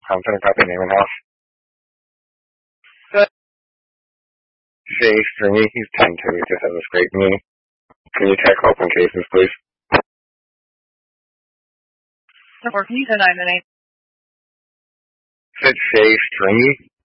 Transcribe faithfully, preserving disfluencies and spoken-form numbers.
Compton, copy name and house. Good. Shay Stringy, he's ten two, he just has a scrape knee. Can you check open cases, please? Or can you say nine and eight? Said Shay Stringy?